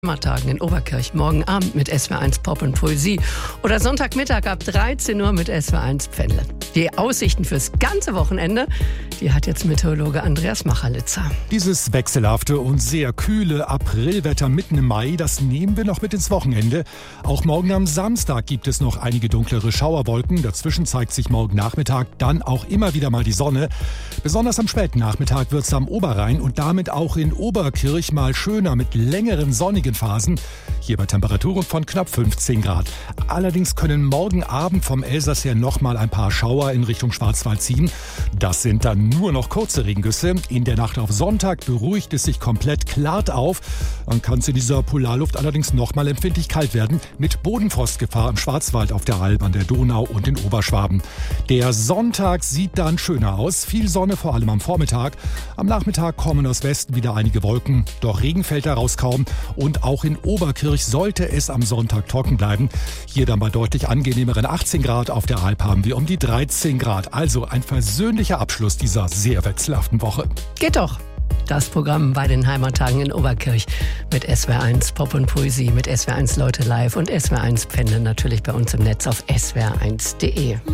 Tagen in Oberkirch, morgen Abend mit SWR1 Pop und Poesie oder Sonntagmittag ab 13 Uhr mit SWR1 Pfändle. Die Aussichten fürs ganze Wochenende, die hat jetzt Meteorologe Andreas Machalitzer. Dieses wechselhafte und sehr kühle Aprilwetter mitten im Mai, das nehmen wir noch mit ins Wochenende. Auch morgen am Samstag gibt es noch einige dunklere Schauerwolken. Dazwischen zeigt sich morgen Nachmittag dann auch immer wieder mal die Sonne. Besonders am späten Nachmittag wird es am Oberrhein und damit auch in Oberkirch mal schöner mit längeren sonnigen Phasen. Hier bei Temperaturen von knapp 15 Grad. Allerdings können morgen Abend vom Elsass her noch mal ein paar Schauer in Richtung Schwarzwald ziehen. Das sind dann nur noch kurze Regengüsse. In der Nacht auf Sonntag beruhigt es sich komplett, klart auf. Dann kann es in dieser Polarluft allerdings noch mal empfindlich kalt werden. Mit Bodenfrostgefahr im Schwarzwald, auf der Alb, an der Donau und in Oberschwaben. Der Sonntag sieht dann schöner aus. Viel Sonne, vor allem am Vormittag. Am Nachmittag kommen aus Westen wieder einige Wolken. Doch Regen fällt daraus kaum. Und auch in Oberkirch sollte es am Sonntag trocken bleiben. Hier dann bei deutlich angenehmeren 18 Grad. Auf der Alp haben wir um die 13 Grad. Also ein versöhnlicher Abschluss dieser sehr wechselhaften Woche. Geht doch. Das Programm bei den Heimattagen in Oberkirch mit SWR1 Pop und Poesie, mit SWR1 Leute live und SWR1 Pfändle natürlich bei uns im Netz auf swr1.de.